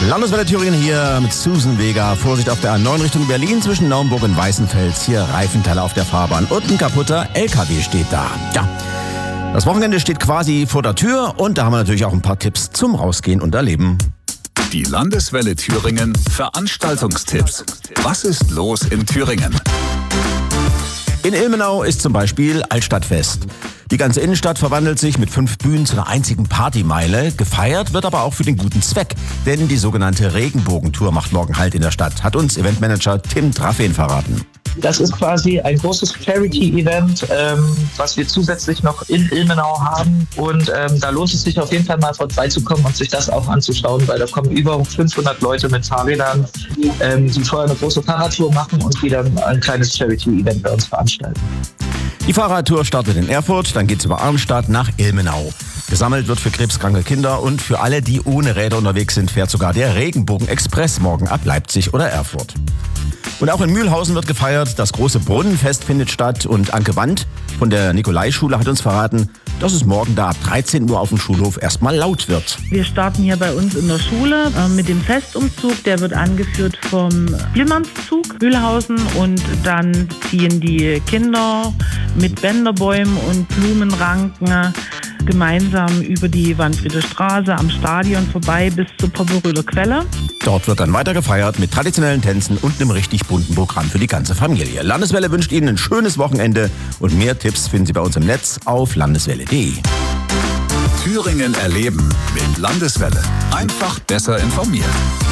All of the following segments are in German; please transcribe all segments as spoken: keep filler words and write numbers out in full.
Landeswelle Thüringen hier mit Susan Vega. Vorsicht auf der A neun Richtung Berlin zwischen Naumburg und Weißenfels. Hier Reifenteile auf der Fahrbahn und ein kaputter L K W steht da. Ja, das Wochenende steht quasi vor der Tür und da haben wir natürlich auch ein paar Tipps zum Rausgehen und Erleben. Die Landeswelle Thüringen Veranstaltungstipps. Was ist los in Thüringen? In Ilmenau ist zum Beispiel Altstadtfest. Die ganze Innenstadt verwandelt sich mit fünf Bühnen zu einer einzigen Partymeile. Gefeiert wird aber auch für den guten Zweck. Denn die sogenannte Regenbogentour macht morgen Halt in der Stadt, hat uns Eventmanager Tim Draffin verraten. Das ist quasi ein großes Charity-Event, ähm, was wir zusätzlich noch in Ilmenau haben. Und ähm, da lohnt es sich auf jeden Fall mal vorbeizukommen und sich das auch anzuschauen, weil da kommen über fünfhundert Leute mit Fahrrädern, ähm, die vorher eine große Fahrradtour machen und die dann ein kleines Charity-Event bei uns veranstalten. Die Fahrradtour startet in Erfurt, dann geht's über Arnstadt nach Ilmenau. Gesammelt wird für krebskranke Kinder und für alle, die ohne Räder unterwegs sind, fährt sogar der Regenbogen-Express morgen ab Leipzig oder Erfurt. Und auch in Mühlhausen wird gefeiert, das große Brunnenfest findet statt und Anke Wandt von der Nikolaischule hat uns verraten, dass es morgen da ab dreizehn Uhr auf dem Schulhof erstmal laut wird. Wir starten hier bei uns in der Schule äh, mit dem Festumzug, der wird angeführt vom Spielmannszug Mühlhausen und dann ziehen die Kinder mit Bänderbäumen und Blumenranken gemeinsam über die Wanfrieder Straße am Stadion vorbei bis zur Popperöder Quelle. Dort wird dann weiter gefeiert mit traditionellen Tänzen und einem richtig bunten Programm für die ganze Familie. Landeswelle wünscht Ihnen ein schönes Wochenende und mehr Tipps finden Sie bei uns im Netz auf landeswelle punkt de. Thüringen erleben mit Landeswelle. Einfach besser informiert.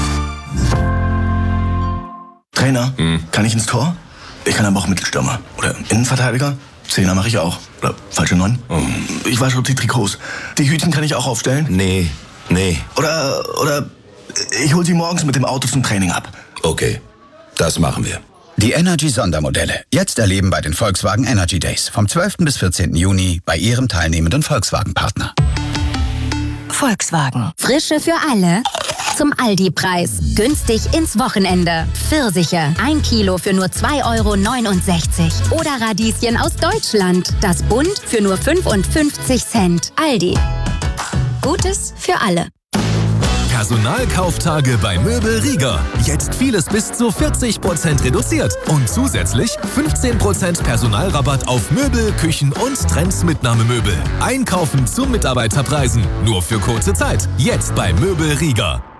Trainer, hm. kann ich ins Tor? Ich kann aber auch Mittelstürmer. Oder Innenverteidiger? Zehner mache ich auch. Oder falsche Neun? Hm. Ich wasche die Trikots. Die Hütchen kann ich auch aufstellen? Nee, nee. Oder, oder ich hol sie morgens mit dem Auto zum Training ab. Okay, das machen wir. Die Energy-Sondermodelle. Jetzt erleben bei den Volkswagen Energy Days. Vom zwölften bis vierzehnten Juni bei Ihrem teilnehmenden Volkswagen-Partner. Volkswagen. Frische für alle. Zum Aldi-Preis. Günstig ins Wochenende. Pfirsiche. Ein Kilo für nur zwei Euro neunundsechzig. Oder Radieschen aus Deutschland. Das Bund für nur fünfundfünfzig Cent. Aldi. Gutes für alle. Personalkauftage bei Möbel Rieger. Jetzt vieles bis zu vierzig Prozent reduziert. Und zusätzlich fünfzehn Prozent Personalrabatt auf Möbel, Küchen und Trends-Mitnahmemöbel. Einkaufen zu Mitarbeiterpreisen. Nur für kurze Zeit. Jetzt bei Möbel Rieger.